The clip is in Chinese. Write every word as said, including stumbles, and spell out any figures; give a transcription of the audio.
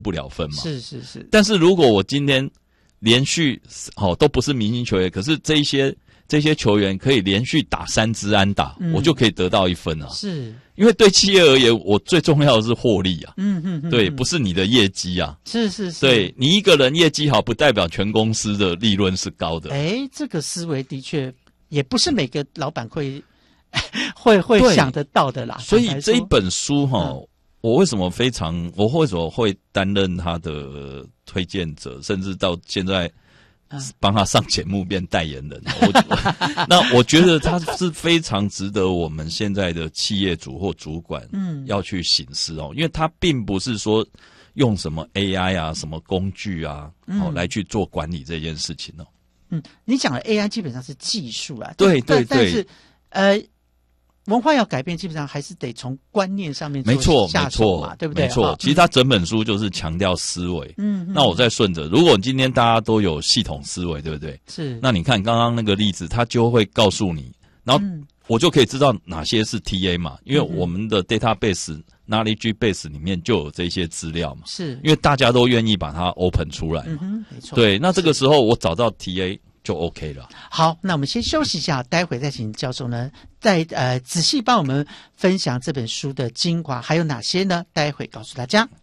不了分嘛。 是是是。 但是如果我今天连续哦都不是明星球员，可是这一些这些球员可以连续打三支安打，嗯、我就可以得到一分啊。 是， 因为对企业而言，我最重要的是获利啊。 嗯嗯嗯， 对，不是你的业绩啊。 是是是。 对，你一个人业绩好，不代表全公司的利润是高的。 哎，这个思维的确也不是每个老板会会会想得到的啦。 所以这一本书哈、哦。嗯，我为什么非常，我为什么会担任他的推荐者，甚至到现在帮他上节目变代言人？我那我觉得他是非常值得我们现在的企业主或主管，嗯，要去省思哦，因为他并不是说用什么 A I 啊、什么工具啊，嗯、哦来去做管理这件事情哦。 嗯，你讲的 A I 基本上是技术啊， 对对对， 但是呃。文化要改变，基本上还是得从观念上面没错下手嘛，对不对？ 没错，其实他整本书就是强调思维。嗯，那我再顺着，如果今天大家都有系统思维，对不对？ 是。 那你看刚刚那个例子，他就会告诉你，然后我就可以知道哪些是 T A 嘛，因为我们的 database、knowledge base 里面就有这些资料嘛。 是。 因为大家都愿意把它 open 出来嘛。 嗯，没错。 对，那这个时候我找到 T A。就 OK 了。 好，那我们先休息一下，待会再请教授呢，再呃仔细帮我们分享这本书的精华还有哪些呢？待会告诉大家。